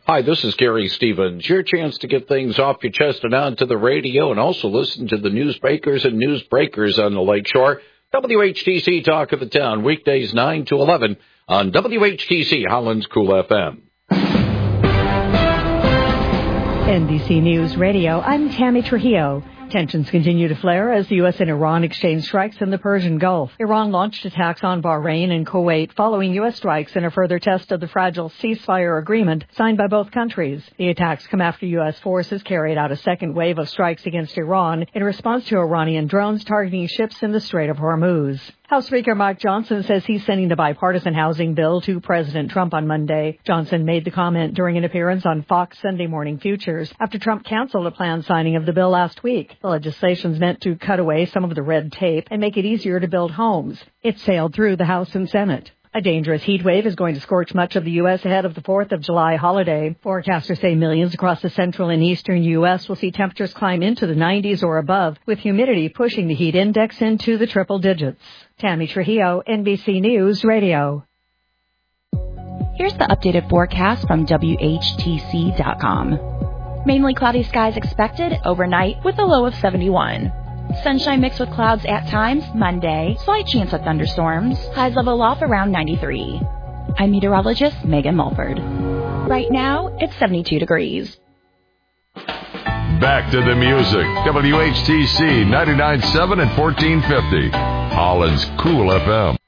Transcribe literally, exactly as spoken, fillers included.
Hi, this is Gary Stevens. Your chance to get things off your chest and onto the radio, and also listen to the newsmakers and newsbreakers on the Lakeshore. W H T C Talk of the Town, weekdays nine to eleven on W H T C Holland's Cool F M. N B C News Radio, I'm Tammy Trujillo. Tensions continue to flare as the U S and Iran exchange strikes in the Persian Gulf. Iran launched attacks on Bahrain and Kuwait following U S strikes in a further test of the fragile ceasefire agreement signed by both countries. The attacks come after U S forces carried out a second wave of strikes against Iran in response to Iranian drones targeting ships in the Strait of Hormuz. House Speaker Mike Johnson says he's sending the bipartisan housing bill to President Trump on Monday. Johnson made the comment during an appearance on Fox Sunday Morning Futures after Trump canceled a planned signing of the bill last week. The legislation's meant to cut away some of the red tape and make it easier to build homes. It sailed through the House and Senate. A dangerous heat wave is going to scorch much of the U S ahead of the fourth of July holiday. Forecasters say millions across the central and eastern U S will see temperatures climb into the nineties or above, with humidity pushing the heat index into the triple digits. Tammy Trujillo, N B C News Radio. Here's the updated forecast from W H T C dot com. Mainly cloudy skies expected overnight with a low of seventy-one. Sunshine mixed with clouds at times Monday. Slight chance of thunderstorms. Highs level off around ninety-three. I'm meteorologist Megan Mulford. Right now, it's seventy-two degrees. Back to the music. W H T C ninety-nine point seven and fourteen fifty. Holland's Cool F M.